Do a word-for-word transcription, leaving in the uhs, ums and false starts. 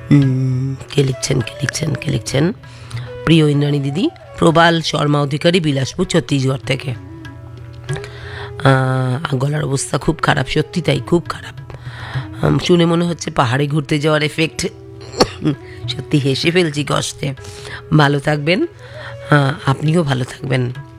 কে লিখছেন কে লিখছেন কে লিখছেন প্রিয় ইন্দ্রাণী দিদি, প্রবাল শর্মা অধিকারী, বিলাসপুর, ছত্তিশগড় থেকে। গলার অবস্থা খুব খারাপ, সত্যি তাই, খুব খারাপ। শুনে মনে হচ্ছে পাহাড়ে ঘুরতে যাওয়ার এফেক্ট। সত্যি হেসে ফেলছি কষ্টে। ভালো থাকবেন, আপনিও ভালো থাকবেন।